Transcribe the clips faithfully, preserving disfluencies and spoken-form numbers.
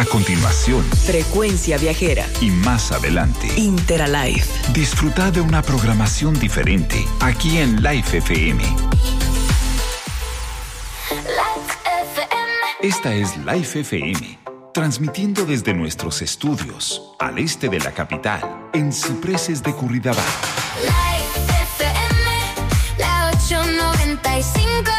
A continuación, Frecuencia Viajera. Y más adelante, Interalife. Disfruta de una programación diferente aquí en Life F M. Esta es Life F M, transmitiendo desde nuestros estudios al este de la capital, en Cipreses de Curridabat. Life F M, la ochocientos noventa y cinco.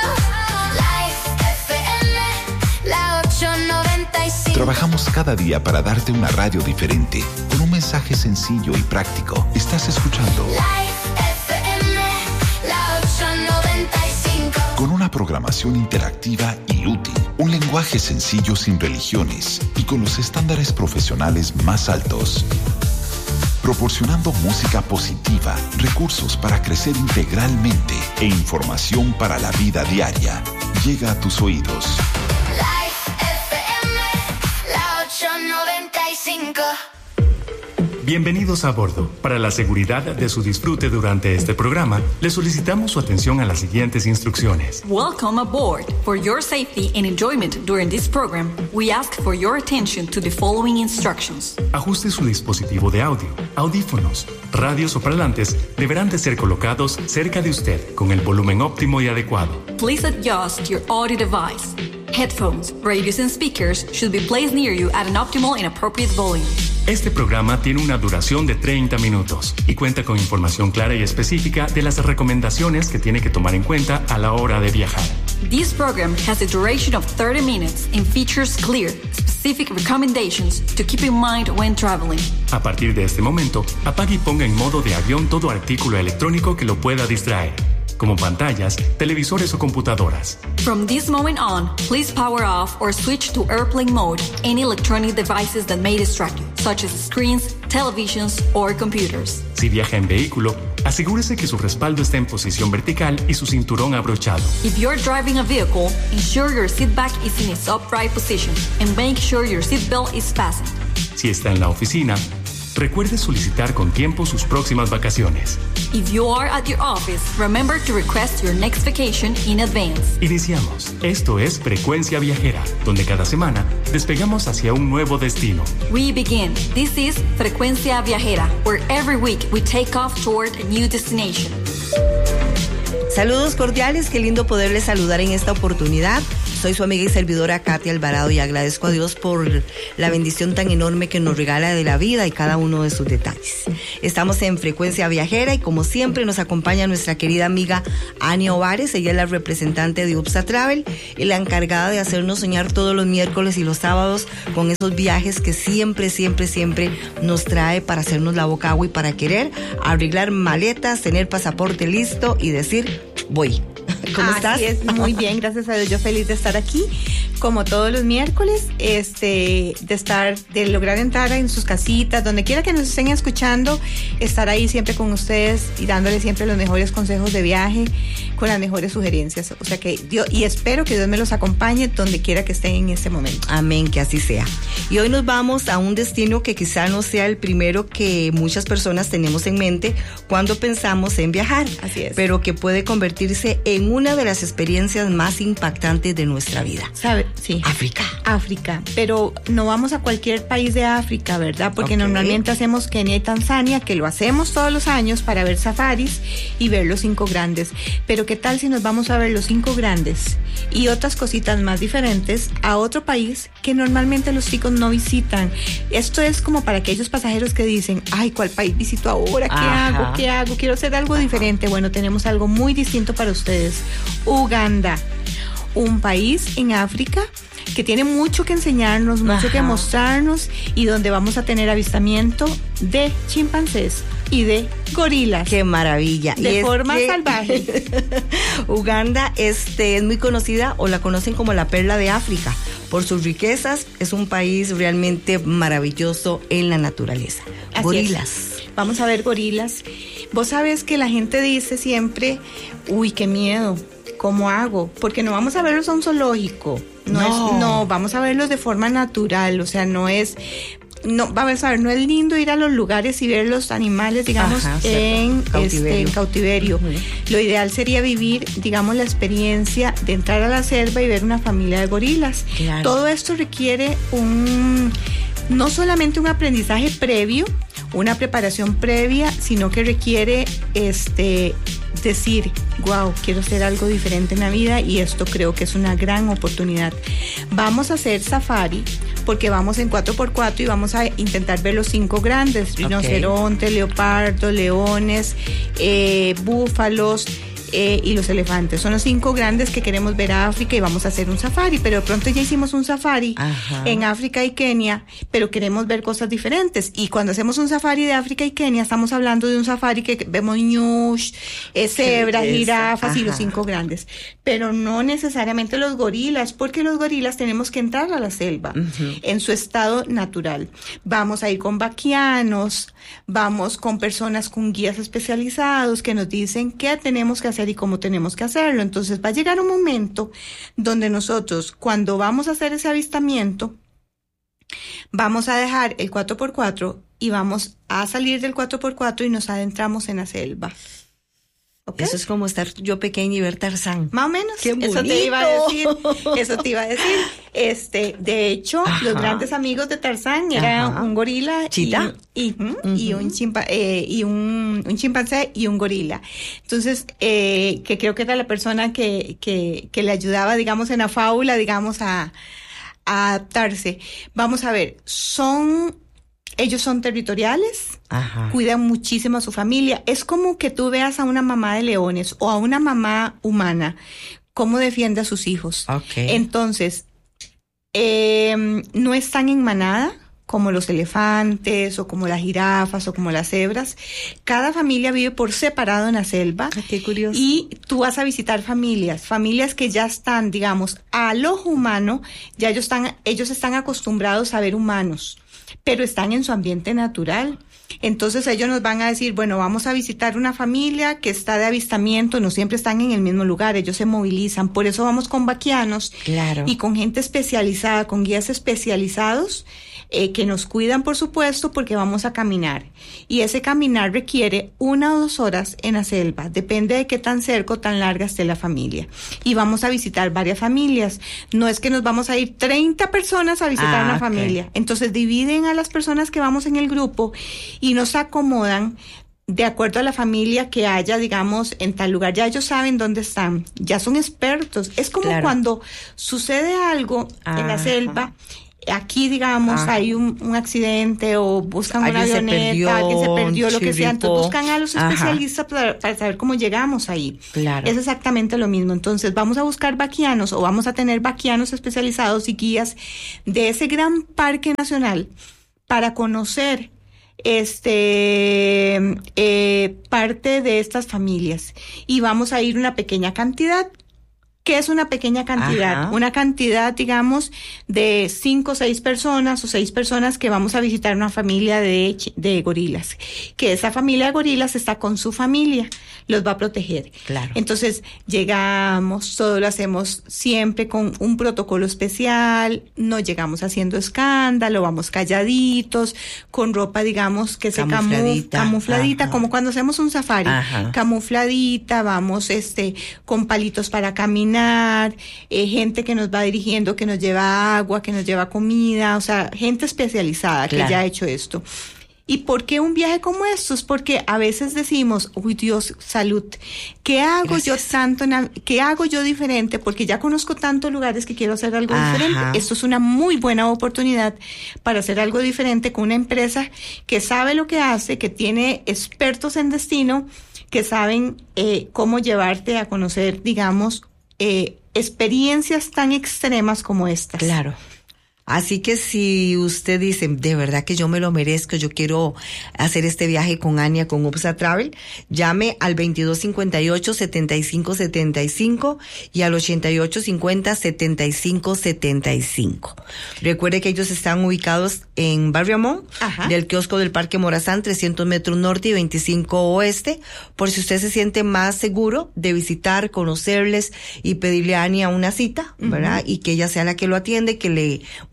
Life F M, la ochocientos noventa y cinco. Trabajamos cada día para darte una radio diferente, con un mensaje sencillo y práctico. Estás escuchando Life F M, la ochocientos noventa y cinco. Con una programación interactiva y útil, un lenguaje sencillo sin religiones y con los estándares profesionales más altos. Proporcionando música positiva, recursos para crecer integralmente e información para la vida diaria. Llega a tus oídos. Life F M, la ochocientos noventa y cinco. Bienvenidos a bordo. Para la seguridad de su disfrute durante este programa, le solicitamos su atención a las siguientes instrucciones. Welcome aboard. For your safety and enjoyment during this program, we ask for your attention to the following instructions. Ajuste su dispositivo de audio. Audífonos, radios o parlantes deberán de ser colocados cerca de usted con el volumen óptimo y adecuado. Please adjust your audio device. Headphones, radios and speakers should be placed near you at an optimal and appropriate volume. Este programa tiene una duración de treinta minutos y cuenta con información clara y específica de las recomendaciones que tiene que tomar en cuenta a la hora de viajar. This program has a duration of thirty minutes and features clear, specific recommendations to keep in mind when traveling. A partir de este momento, apague y ponga en modo de avión todo artículo electrónico que lo pueda distraer, como pantallas, televisores o computadoras. From this moment on, please power off or switch to airplane mode any electronic devices that may distract you, such as screens, televisions, or computers. Si viaja en vehículo, asegúrese que su respaldo está en posición vertical y su cinturón abrochado. If you're driving a vehicle, ensure your seat back is in its upright position and make sure your seat belt is fastened. Si está en la oficina, recuerde solicitar con tiempo sus próximas vacaciones. If you are at your office, remember to request your next vacation in advance. Iniciamos. Esto es Frecuencia Viajera, donde cada semana despegamos hacia un nuevo destino. We begin. This is Frecuencia Viajera, where every week we take off toward a new destination. Saludos cordiales, qué lindo poderles saludar en esta oportunidad. Soy su amiga y servidora Katia Alvarado y agradezco a Dios por la bendición tan enorme que nos regala de la vida y cada uno de sus detalles. Estamos en Frecuencia Viajera y como siempre nos acompaña nuestra querida amiga Ania Ovares. Ella es la representante de UPSA Travel y la encargada de hacernos soñar todos los miércoles y los sábados con esos viajes que siempre, siempre, siempre nos trae para hacernos la boca agua y para querer arreglar maletas, tener pasaporte listo y decir, voy. ¿Cómo Así estás? Es, muy bien, gracias a Dios, yo feliz de estar aquí, como todos los miércoles, este, de estar, de lograr entrar en sus casitas, donde quiera que nos estén escuchando, estar ahí siempre con ustedes y dándoles siempre los mejores consejos de viaje, con las mejores sugerencias, o sea que Dios, y espero que Dios me los acompañe donde quiera que estén en este momento. Amén, que así sea. Y hoy nos vamos a un destino que quizá no sea el primero que muchas personas tenemos en mente cuando pensamos en viajar. Así es. Pero que puede convertirse en una de las experiencias más impactantes de nuestra vida. ¿Sabe? Sí. África. África, pero no vamos a cualquier país de África, ¿verdad? Porque Okay. normalmente hacemos Kenia y Tanzania, que lo hacemos todos los años para ver safaris y ver los cinco grandes. Pero ¿qué tal si nos vamos a ver los cinco grandes y otras cositas más diferentes a otro país que normalmente los chicos no visitan? Esto es como para aquellos pasajeros que dicen, ay, ¿cuál país visito ahora? ¿Qué Ajá. hago? ¿Qué hago? Quiero hacer algo Ajá. diferente. Bueno, tenemos algo muy distinto para ustedes. Uganda, un país en África que tiene mucho que enseñarnos, mucho Ajá. que mostrarnos y donde vamos a tener avistamiento de chimpancés y de gorilas. ¡Qué maravilla! De y forma es que salvaje. Uganda este, es muy conocida o la conocen como la perla de África. Por sus riquezas, es un país realmente maravilloso en la naturaleza. Así Gorilas. es. Vamos a ver gorilas. Vos sabés que la gente dice siempre, uy, qué miedo, ¿cómo hago? Porque no vamos a verlos a un zoológico. No, No. Es, no, vamos a verlos de forma natural, o sea, no es... no, vamos a ver, no es lindo ir a los lugares y ver los animales, digamos, Ajá, en cautiverio. este en cautiverio. Uh-huh. Lo ideal sería vivir, digamos, la experiencia de entrar a la selva y ver una familia de gorilas. Claro. Todo esto requiere un no solamente un aprendizaje previo, una preparación previa, sino que requiere este decir, wow, quiero hacer algo diferente en la vida y esto creo que es una gran oportunidad. Vamos a hacer safari porque vamos en cuatro por cuatro y vamos a intentar ver los cinco grandes, rinocerontes, okay. leopardos, leones, eh, búfalos, Eh, y los elefantes. Son los cinco grandes que queremos ver a África y vamos a hacer un safari, pero de pronto ya hicimos un safari Ajá. en África y Kenia, pero queremos ver cosas diferentes. Y cuando hacemos un safari de África y Kenia, estamos hablando de un safari que vemos ñush, eh, cebras, jirafas y los cinco grandes. Pero no necesariamente los gorilas, porque los gorilas tenemos que entrar a la selva uh-huh. en su estado natural. Vamos a ir con vaquianos, vamos con personas con guías especializados que nos dicen qué tenemos que hacer y cómo tenemos que hacerlo. Entonces va a llegar un momento donde nosotros, cuando vamos a hacer ese avistamiento, vamos a dejar el cuatro por cuatro y vamos a salir del cuatro por cuatro y nos adentramos en la selva. ¿Okay? Eso es como estar yo pequeña y ver Tarzán. Más o menos. ¡Qué bonito! Eso te iba a decir. Eso te iba a decir. Este, de hecho, Ajá. los grandes amigos de Tarzán eran Ajá. un gorila ¿Chita? y, y, uh-huh. y un chimpa, eh, y un, un chimpancé y un gorila. Entonces, eh, que creo que era la persona que, que, que le ayudaba, digamos, en la fábula, digamos, a, a adaptarse. Vamos a ver, son Ellos son territoriales, Ajá. cuidan muchísimo a su familia. Es como que tú veas a una mamá de leones o a una mamá humana, cómo defiende a sus hijos. Okay. Entonces, eh, no están en manada como los elefantes o como las jirafas o como las cebras. Cada familia vive por separado en la selva. Ay, qué curioso. Y tú vas a visitar familias, familias que ya están, digamos, al ojo humano, ya ellos están, ellos están acostumbrados a ver humanos, pero están en su ambiente natural. Entonces ellos nos van a decir, bueno, vamos a visitar una familia que está de avistamiento, no siempre están en el mismo lugar, ellos se movilizan, por eso vamos con vaquianos claro. y con gente especializada, con guías especializados, eh, que nos cuidan, por supuesto, porque vamos a caminar. Y ese caminar requiere una o dos horas en la selva, depende de qué tan cerca o tan larga esté la familia. Y vamos a visitar varias familias. No es que nos vamos a ir treinta personas a visitar ah, una okay. familia. Entonces dividen a las personas que vamos en el grupo y nos acomodan de acuerdo a la familia que haya, digamos, en tal lugar. Ya ellos saben dónde están, ya son expertos. Es como claro. cuando sucede algo Ajá. en la selva. Aquí, digamos, Ajá. hay un, un accidente o buscan una avioneta, se perdió, alguien se perdió, lo que sea. Entonces buscan a los especialistas para, para saber cómo llegamos ahí. Claro. Es exactamente lo mismo. Entonces vamos a buscar vaquianos o vamos a tener vaquianos especializados y guías de ese gran parque nacional para conocer este eh, parte de estas familias. Y vamos a ir una pequeña cantidad. ¿Qué es una pequeña cantidad? Ajá. Una cantidad, digamos, de cinco o seis personas o seis personas que vamos a visitar una familia de, de gorilas. Que esa familia de gorilas está con su familia, los va a proteger. Claro. Entonces, llegamos, todo lo hacemos siempre con un protocolo especial, no llegamos haciendo escándalo, vamos calladitos, con ropa, digamos, que se camufladita, camufladita como cuando hacemos un safari. Ajá. Camufladita, vamos este con palitos para caminar. Eh, gente que nos va dirigiendo, que nos lleva agua, que nos lleva comida, o sea, gente especializada claro. que ya ha hecho esto. ¿Y por qué un viaje como estos? Porque a veces decimos, uy Dios, salud, ¿qué hago Gracias. yo tanto, qué hago yo diferente? Porque ya conozco tantos lugares que quiero hacer algo Ajá. diferente. Esto es una muy buena oportunidad para hacer algo diferente con una empresa que sabe lo que hace, que tiene expertos en destino, que saben eh, cómo llevarte a conocer, digamos, Eh, experiencias tan extremas como estas. Claro. Así que si usted dice, de verdad que yo me lo merezco, yo quiero hacer este viaje con Ania, con UPSA Travel, llame al veintidós cincuenta y ocho, setenta y cinco setenta y cinco y al ochenta y ocho cincuenta, setenta y cinco setenta y cinco. Recuerde que ellos están ubicados en Barrio Amón, Ajá. del kiosco del Parque Morazán, trescientos metros norte y veinticinco oeste, por si usted se siente más seguro de visitar, conocerles y pedirle a Ania una cita, ¿verdad? Uh-huh. Y que ella sea la que lo atiende, que le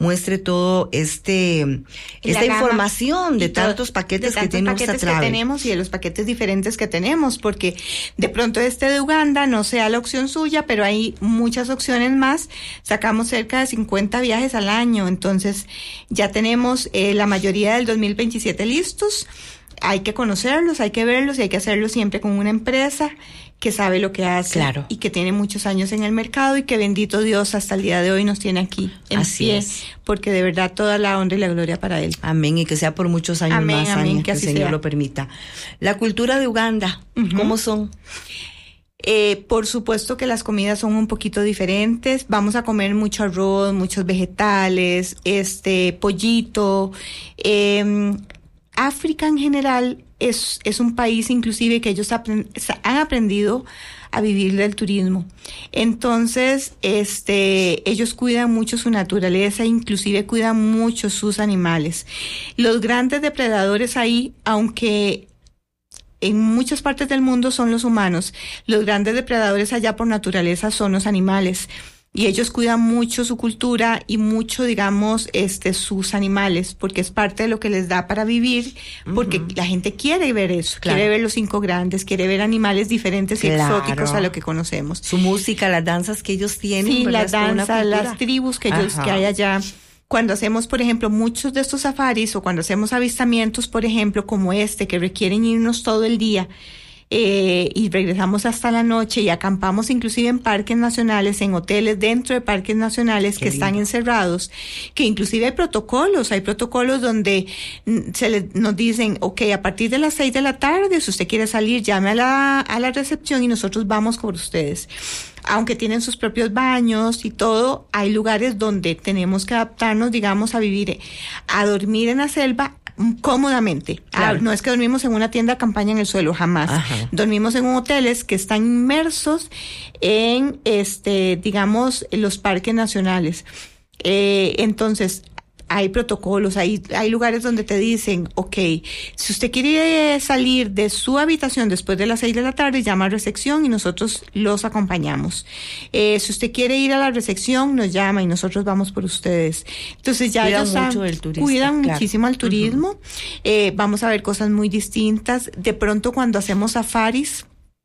muestre todo este esta gama, información de todo, tantos paquetes de tantos que tiene paquetes usted que travel. tenemos y de los paquetes diferentes que tenemos, porque de pronto este de Uganda no sea la opción suya, pero hay muchas opciones más. Sacamos cerca de cincuenta viajes al año, entonces ya tenemos eh, la mayoría del dos mil veintisiete listos. Hay que conocerlos, hay que verlos y hay que hacerlo siempre con una empresa que sabe lo que hace, claro, y que tiene muchos años en el mercado y que bendito Dios hasta el día de hoy nos tiene aquí en Así pie, es. porque de verdad toda la honra y la gloria para él. Amén, y que sea por muchos años Amén, más, amén, años, que que el así Señor sea. lo permita. La cultura de Uganda, uh-huh. ¿cómo son? Eh, por supuesto que las comidas son un poquito diferentes. Vamos a comer mucho arroz, muchos vegetales, este, pollito. Eh, África en general es, es un país inclusive que ellos aprend- han aprendido a vivir del turismo. Entonces, este, ellos cuidan mucho su naturaleza, inclusive cuidan mucho sus animales. Los grandes depredadores ahí, aunque en muchas partes del mundo son los humanos, los grandes depredadores allá por naturaleza son los animales. Y ellos cuidan mucho su cultura y mucho, digamos, este, sus animales, porque es parte de lo que les da para vivir, porque uh-huh. la gente quiere ver eso, claro. quiere ver los cinco grandes, quiere ver animales diferentes y claro. exóticos a lo que conocemos. Su música, las danzas que ellos tienen. Sí, las danzas, las tribus que ellos, Ajá. que hay allá. Cuando hacemos, por ejemplo, muchos de estos safaris o cuando hacemos avistamientos, por ejemplo, como este, que requieren irnos todo el día, Eh, y regresamos hasta la noche y acampamos inclusive en parques nacionales, en hoteles dentro de parques nacionales Qué que lindo. Están encerrados, que inclusive hay protocolos, hay protocolos donde se les, nos dicen, ok, a partir de las seis de la tarde, si usted quiere salir, llame a la, a la recepción y nosotros vamos con ustedes. Aunque tienen sus propios baños y todo, hay lugares donde tenemos que adaptarnos, digamos, a vivir, a dormir en la selva cómodamente. Claro. Ah, no es que dormimos en una tienda de campaña en el suelo, jamás. Ajá. Dormimos en hoteles que están inmersos en, este, digamos, los parques nacionales. Eh, entonces, hay protocolos, hay, hay lugares donde te dicen, ok, si usted quiere salir de su habitación después de las seis de la tarde, llama a recepción y nosotros los acompañamos. Eh, si usted quiere ir a la recepción, nos llama y nosotros vamos por ustedes. Entonces ya cuidan ellos mucho han, turista, cuidan claro. muchísimo al turismo. Uh-huh. Eh, vamos a ver cosas muy distintas. De pronto cuando hacemos safaris,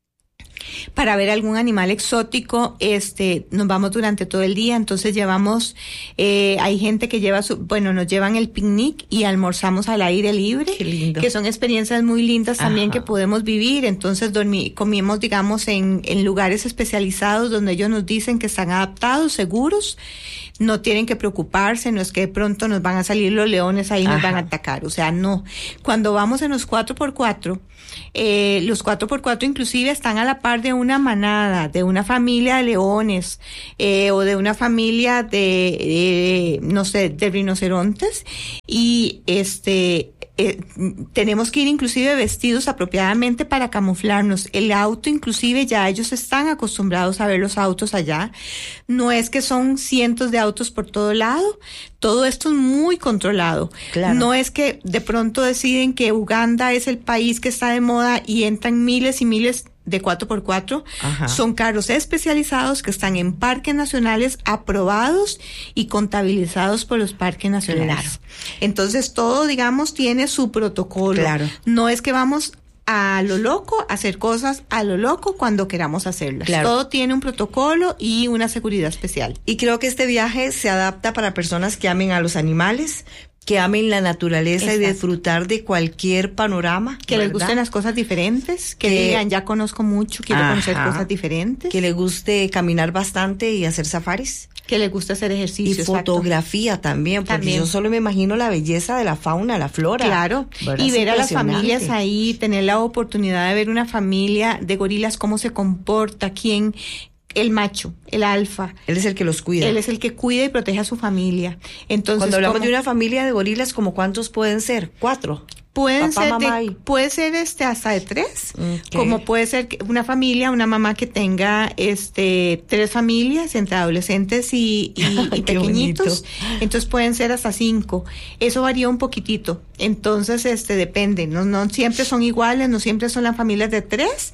para ver algún animal exótico, este, nos vamos durante todo el día, entonces llevamos, eh, hay gente que lleva su, bueno, nos llevan el picnic y almorzamos al aire libre, Qué lindo. Que son experiencias muy lindas también Ajá. que podemos vivir, entonces dormí, comimos, digamos, en, en lugares especializados donde ellos nos dicen que están adaptados, seguros, no tienen que preocuparse, no es que de pronto nos van a salir los leones ahí y nos van a atacar, o sea, no. Cuando vamos en los cuatro por cuatro, eh, los cuatro por cuatro inclusive están a la par de una manada, de una familia de leones, eh, o de una familia de, eh, no sé, de rinocerontes, y este... Eh, tenemos que ir inclusive vestidos apropiadamente para camuflarnos. El auto inclusive ya ellos están acostumbrados a ver los autos allá. No es que son cientos de autos por todo lado. Todo esto es muy controlado. Claro. No es que de pronto deciden que Uganda es el país que está de moda y entran miles y miles de cuatro por cuatro. Ajá. Son carros especializados que están en parques nacionales aprobados y contabilizados por los parques nacionales. Claro. Entonces todo, digamos, tiene su protocolo. Claro. No es que vamos a lo loco, hacer cosas a lo loco cuando queramos hacerlas. Claro. Todo tiene un protocolo y una seguridad especial. Y creo que este viaje se adapta para personas que amen a los animales, que amen la naturaleza Exacto. y disfrutar de cualquier panorama. Que ¿verdad? Les gusten las cosas diferentes, que, que digan, ya conozco mucho, quiero Ajá. conocer cosas diferentes. Que les guste caminar bastante y hacer safaris. Que les guste hacer ejercicio. Y fotografía exacto. también, porque también. Yo solo me imagino la belleza de la fauna, la flora. Claro, y ver a las familias ahí, tener la oportunidad de ver una familia de gorilas, cómo se comporta, quién... El macho, el alfa. Él es el que los cuida. Él es el que cuida y protege a su familia. Entonces, cuando hablamos ¿cómo? de una familia de gorilas, ¿como cuántos pueden ser? ¿Cuatro? Pueden Papá, ser de, puede ser este hasta de tres, okay. Como puede ser una familia, una mamá que tenga este tres familias entre adolescentes y, y, y pequeñitos, entonces pueden ser hasta cinco. Eso varía un poquitito. Entonces, este depende, no, no siempre son iguales, no siempre son las familias de tres.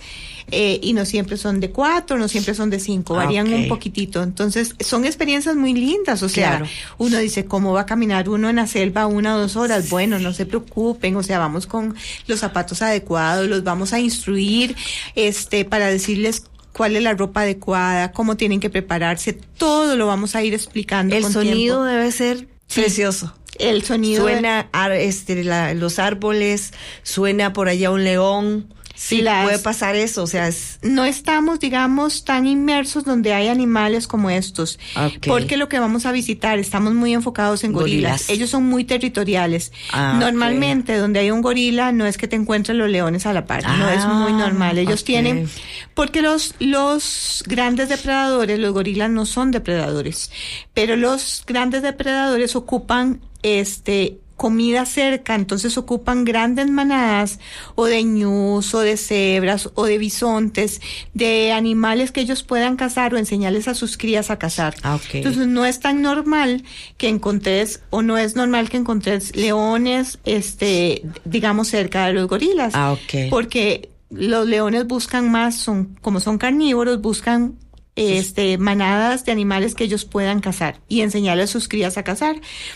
eh, y no siempre son de cuatro, no siempre son de cinco, varían Okay. un poquitito. Entonces, son experiencias muy lindas, o sea, Claro. uno dice, ¿cómo va a caminar uno en la selva una o dos horas? Bueno, no se preocupen, o sea, vamos con los zapatos adecuados, los vamos a instruir, este, para decirles cuál es la ropa adecuada, cómo tienen que prepararse, todo lo vamos a ir explicando. El con sonido tiempo. debe ser Sí. precioso. El sonido. Suena ar- este, la- los árboles, suena por allá un león. Sí, Las- puede pasar eso, o sea, es... No estamos, digamos, tan inmersos donde hay animales como estos, Ok. porque lo que vamos a visitar, estamos muy enfocados en gorilas. Gorilas. Ellos son muy territoriales. Ah, Normalmente, donde hay un gorila, no es que te encuentres los leones a la par, no es muy Ah, normal. Ellos ok. tienen, porque los, los grandes depredadores, los gorilas no son depredadores, pero los grandes depredadores ocupan, este, comida cerca, entonces ocupan grandes manadas o de ñus o de cebras o de bisontes, de animales que ellos puedan cazar o enseñarles a sus crías a cazar. Ah, ok. Entonces no es tan normal que encontres, o no es normal que encontres leones, este, digamos, cerca de los gorilas. Ah, ok. Porque los leones buscan más, son, como son carnívoros, buscan este, manadas de animales que ellos puedan cazar y enseñarles a sus crías a cazar.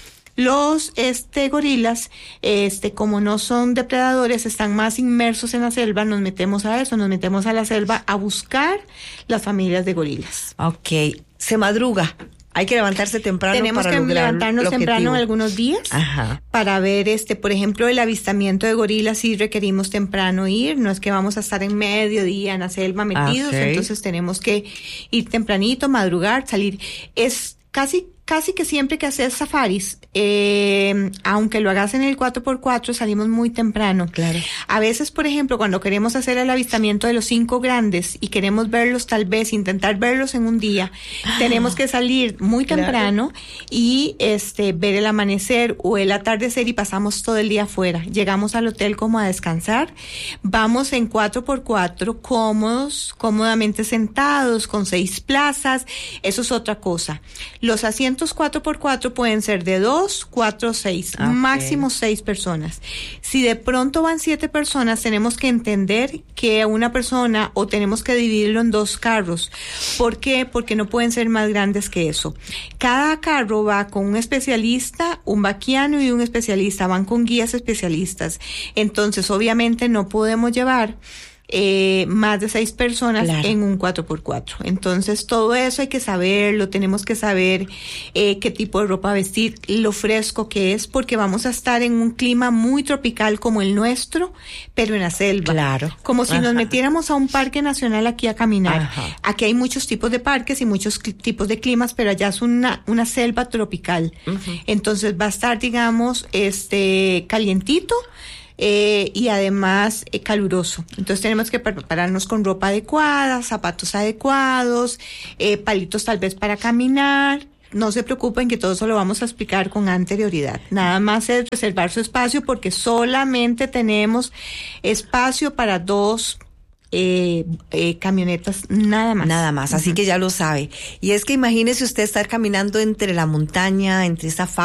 Los este gorilas, este como no son depredadores, están más inmersos en la selva, nos metemos a eso, nos metemos a la selva a buscar las familias de gorilas. Ok, se madruga. Hay que levantarse temprano Tenemos para que lograr levantarnos el temprano objetivo. algunos días Ajá. para ver, este, por ejemplo, el avistamiento de gorilas. Sí requerimos temprano ir, no es que vamos a estar en mediodía en la selva metidos, Ok. entonces tenemos que ir tempranito, madrugar, salir. Es casi Casi que siempre que haces safaris, eh, aunque lo hagas en el cuatro por cuatro, salimos muy temprano. Claro. A veces, por ejemplo, cuando queremos hacer el avistamiento de los cinco grandes y queremos verlos, tal vez intentar verlos en un día, tenemos que salir muy Claro. temprano y este ver el amanecer o el atardecer y pasamos todo el día afuera. Llegamos al hotel como a descansar, vamos en cuatro por cuatro cómodos, cómodamente sentados, con seis plazas. Eso es otra cosa. Los asientos cuatro por cuatro pueden ser de dos, cuatro, seis, Ok. máximo seis personas. Si de pronto van siete personas, tenemos que entender que una persona o tenemos que dividirlo en dos carros. ¿Por qué? Porque no pueden ser más grandes que eso. Cada carro va con un especialista, un vaquiano y un especialista, van con guías especialistas. Entonces, obviamente no podemos llevar Eh, más de seis personas Claro. en un cuatro por cuatro. Entonces todo eso hay que saberlo, tenemos que saber eh, qué tipo de ropa vestir, lo fresco que es, porque vamos a estar en un clima muy tropical como el nuestro, pero en la selva. Claro. Como si Ajá. nos metiéramos a un parque nacional aquí a caminar. Ajá. Aquí hay muchos tipos de parques y muchos cl- tipos de climas, pero allá es una, una selva tropical. Entonces va a estar, digamos, este calientito, Eh, y además eh, caluroso. Entonces tenemos que prepararnos con ropa adecuada, zapatos adecuados, eh, palitos tal vez para caminar. No se preocupen que todo eso lo vamos a explicar con anterioridad. Nada más es reservar su espacio porque solamente tenemos espacio para dos eh, eh, camionetas, nada más. Nada más, así Ujú. que ya lo sabe. Y es que imagínese usted estar caminando entre la montaña, entre esa